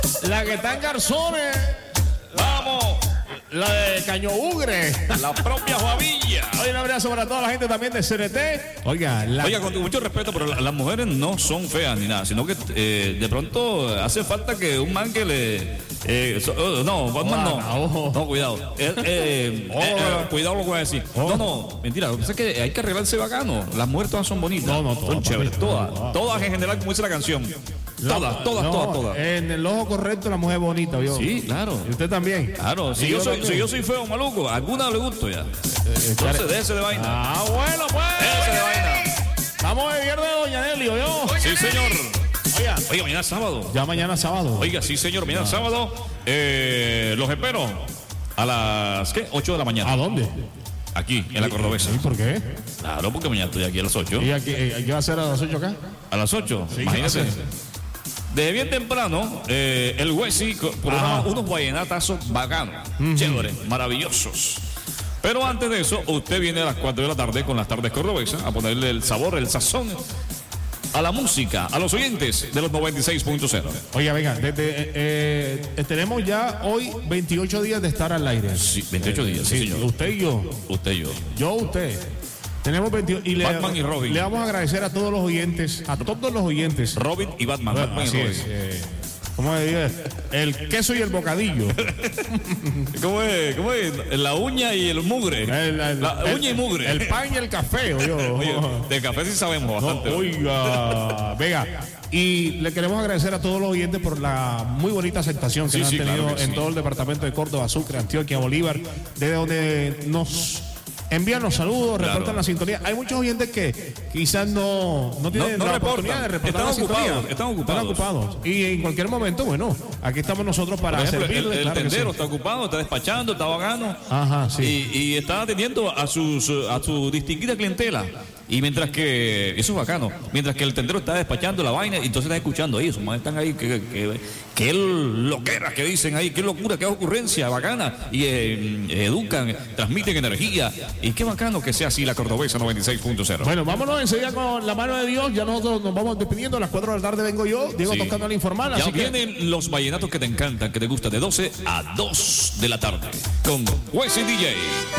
La que está en Garzones. Vamos. La de Caño Ugre. La propia Juavilla. Hoy un abrazo para toda la gente también de CNT. Oiga, con mucho respeto, pero las mujeres no son feas ni nada, sino que de pronto hace falta que un man que le... no, Batman no. No, cuidado. Cuidado lo que voy a decir. No, mentira. Lo que pasa es que hay que arreglarse bacano. Las mujeres todas son bonitas. Son chéveres. Todas en general, como dice la canción. Todas. En el ojo correcto la mujer bonita, ¿vio? Sí, claro. ¿Y usted también? Claro, si yo soy feo, maluco, a alguna le gusto ya. Entonces déjese de vaina. Ah, bueno, pues. Déjese de vaina. Estamos de viernes de Doña Nelly, ¿yo? Sí, señor. Oiga, mañana es sábado. Ya mañana es sábado. Oiga, sí, señor, mañana es sábado. Los espero a las, 8 de la mañana. ¿A dónde? Aquí, en la Cordobesa. ¿Y por qué? Claro, porque mañana estoy aquí a las 8. ¿Y aquí, qué va a hacer a las 8 acá? ¿A las 8? Sí, imagínese. Desde bien temprano, el Huesi programa unos vallenatazos bacanos, chéveres, maravillosos. Pero antes de eso, usted viene a las 4 de la tarde con las tardes cordobesas a ponerle el sabor, el sazón a la música, a los oyentes de los 96.0. Oiga, venga, tenemos ya hoy 28 días de estar al aire. Sí, 28 días, sí, señor. Usted y yo. Usted y yo. Yo, usted. Tenemos 28 y Batman y Robin. Le vamos a agradecer a todos los oyentes, Robin y Batman. Bueno, Batman y Robin. ¿Cómo es? El queso y el bocadillo. ¿Cómo es? La uña y el mugre. La uña y mugre. El pan y el café. Oye, del café sí sabemos bastante. Oiga, venga. Y le queremos agradecer a todos los oyentes por la muy bonita aceptación que han tenido en todo el departamento de Córdoba, Sucre, Antioquia, Bolívar, desde donde nos envían los saludos, reportan la sintonía. Hay muchos oyentes que quizás no tienen la oportunidad de reportar la sintonía. Están ocupados. Y en cualquier momento, bueno, aquí estamos nosotros para servirles. El tendero está ocupado, está despachando, está vagando. Ajá, sí. Y está atendiendo a su distinguida clientela. Y mientras que, eso es bacano, mientras que el tendero está despachando la vaina, y entonces están escuchando ahí, esos manes están ahí, que loqueras que dicen ahí, qué locura, qué ocurrencia, bacana, y educan, transmiten energía, y qué bacano que sea así la Cordobesa 96.0. Bueno, vámonos enseguida con la mano de Dios, ya nosotros nos vamos despidiendo, a las 4 de la tarde vengo yo, Diego tocando al informal. Ya así vienen los vallenatos que te encantan, que te gustan, de 12 a 2 de la tarde, con Huesi DJ.